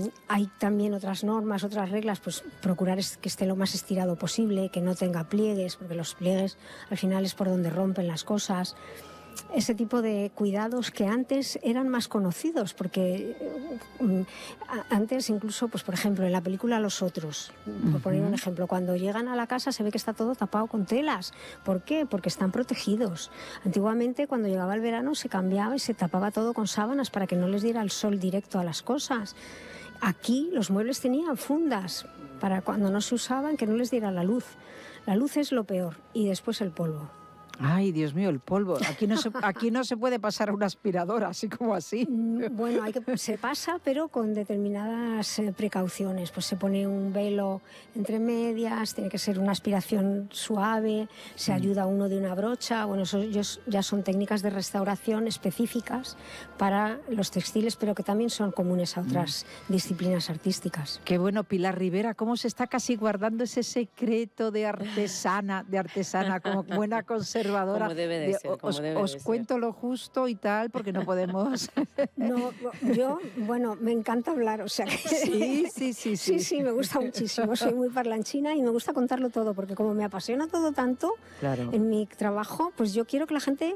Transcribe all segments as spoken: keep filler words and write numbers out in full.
hay también otras normas, otras reglas, pues procurar es que esté lo más estirado posible, que no tenga pliegues, porque los pliegues al final es por donde rompen las cosas. Ese tipo de cuidados que antes eran más conocidos, porque eh, antes incluso, pues por ejemplo, en la película Los Otros, por uh-huh. poner un ejemplo, cuando llegan a la casa se ve que está todo tapado con telas. ¿Por qué? Porque están protegidos. Antiguamente, cuando llegaba el verano, se cambiaba y se tapaba todo con sábanas para que no les diera el sol directo a las cosas. Aquí los muebles tenían fundas para cuando no se usaban, que no les diera la luz. La luz es lo peor, y después el polvo. Ay, Dios mío, el polvo. Aquí no se, aquí no se puede pasar una aspiradora, así como así. Bueno, hay que, se pasa, pero con determinadas eh, precauciones. Pues se pone un velo entre medias, tiene que ser una aspiración suave, se ayuda a uno de una brocha. Bueno, eso ya son técnicas de restauración específicas para los textiles, pero que también son comunes a otras mm. disciplinas artísticas. Qué bueno, Pilar Rivera, cómo se está casi guardando ese secreto de artesana, de artesana, como buena conservadora. Como debe de ser, como os debe os de ser. cuento lo justo y tal, porque no podemos... No, yo, bueno, me encanta hablar, o sea que... Sí, sí, sí, sí. Sí, sí, me gusta muchísimo, soy muy parlanchina y me gusta contarlo todo, porque como me apasiona todo tanto, claro. en mi trabajo, pues yo quiero que la gente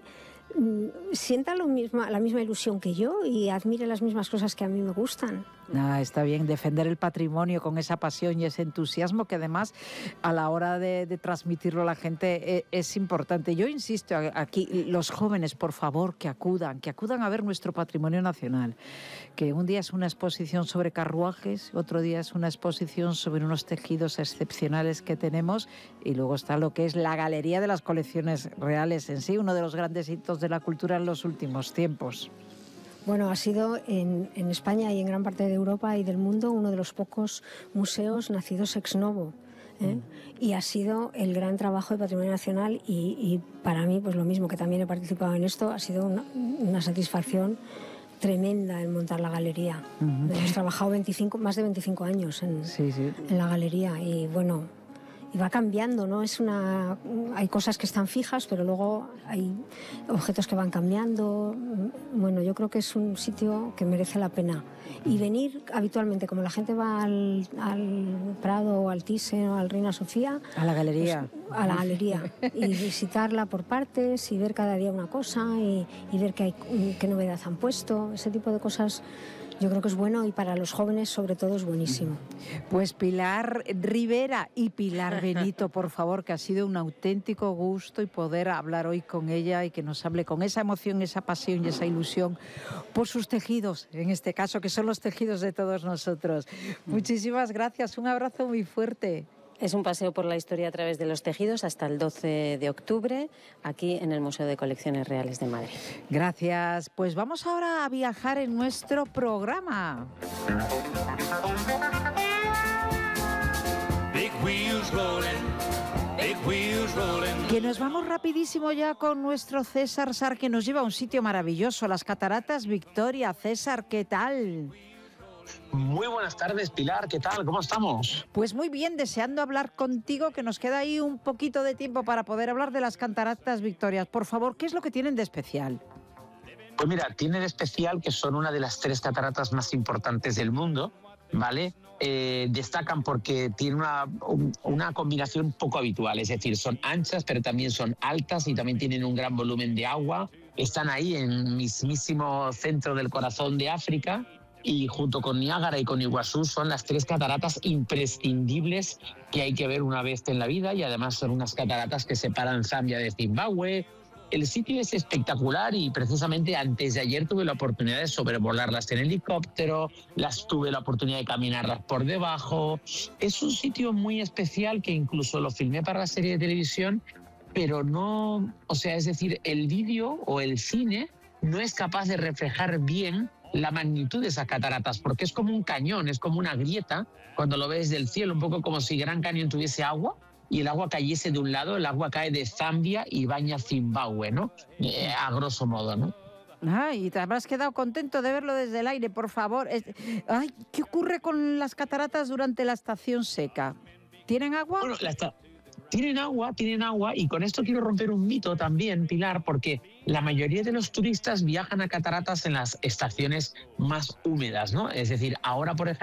mm, sienta lo misma, la misma ilusión que yo y admire las mismas cosas que a mí me gustan. Ah, está bien, defender el patrimonio con esa pasión y ese entusiasmo que además a la hora de, de transmitirlo a la gente es, es importante. Yo insisto aquí, los jóvenes, por favor, que acudan, que acudan a ver nuestro patrimonio nacional, que un día es una exposición sobre carruajes, otro día es una exposición sobre unos tejidos excepcionales que tenemos y luego está lo que es la Galería de las Colecciones Reales en sí, uno de los grandes hitos de la cultura en los últimos tiempos. Bueno, ha sido en, en España y en gran parte de Europa y del mundo uno de los pocos museos nacidos ex novo. ¿eh? Mm. Y ha sido el gran trabajo de Patrimonio Nacional y, y para mí, pues lo mismo que también he participado en esto, ha sido una, una satisfacción tremenda el montar la galería. Uh-huh. Hemos trabajado veinticinco, más de veinticinco años en, sí, sí. en la galería y bueno... Y va cambiando, ¿no? Es una, hay cosas que están fijas, pero luego hay objetos que van cambiando. Bueno, yo creo que es un sitio que merece la pena. Y venir habitualmente, como la gente va al, al Prado o al Thyssen o al Reina Sofía... A la galería. Pues, a la galería. Y visitarla por partes y ver cada día una cosa y, y ver qué, hay, qué novedad han puesto. Ese tipo de cosas... Yo creo que es bueno y para los jóvenes sobre todo es buenísimo. Pues Pilar Rivera y Pilar Benito, por favor, que ha sido un auténtico gusto y poder hablar hoy con ella y que nos hable con esa emoción, esa pasión y esa ilusión por sus tejidos, en este caso, que son los tejidos de todos nosotros. Muchísimas gracias, un abrazo muy fuerte. Es un paseo por la historia a través de los tejidos hasta el doce de octubre, aquí en el Museo de Colecciones Reales de Madrid. Gracias. Pues vamos ahora a viajar en nuestro programa. Big wheels rolling, big wheels rolling. Que nos vamos rapidísimo ya con nuestro César Sar, que nos lleva a un sitio maravilloso, las Cataratas Victoria. César, ¿qué tal? Muy buenas tardes, Pilar, ¿qué tal? ¿Cómo estamos? Pues muy bien, deseando hablar contigo, que nos queda ahí un poquito de tiempo para poder hablar de las Cataratas Victorias. Por favor, ¿qué es lo que tienen de especial? Pues mira, tiene de especial que son una de las tres cataratas más importantes del mundo, ¿vale? Eh, destacan porque tienen una, una combinación poco habitual, es decir, son anchas, pero también son altas y también tienen un gran volumen de agua. Están ahí en el mismísimo centro del corazón de África. Y junto con Niágara y con Iguazú son las tres cataratas imprescindibles que hay que ver una vez en la vida y además son unas cataratas que separan Zambia de Zimbabue. El sitio es espectacular y precisamente antes de ayer tuve la oportunidad de sobrevolarlas en helicóptero, las tuve la oportunidad de caminarlas por debajo. Es un sitio muy especial que incluso lo filmé para la serie de televisión, pero no, o sea, es decir, el vídeo o el cine no es capaz de reflejar bien la magnitud de esas cataratas, porque es como un cañón, es como una grieta, cuando lo ves del cielo, un poco como si Gran Cañón tuviese agua y el agua cayese de un lado, el agua cae de Zambia y baña Zimbabue, ¿no? Eh, a grosso modo, ¿no? Ay, te habrás quedado contento de verlo desde el aire, por favor. Ay, ¿qué ocurre con las cataratas durante la estación seca? ¿Tienen agua? Bueno, la esta... Tienen agua, tienen agua, y con esto quiero romper un mito también, Pilar, porque la mayoría de los turistas viajan a cataratas en las estaciones más húmedas, ¿no? Es decir, ahora, por ejemplo,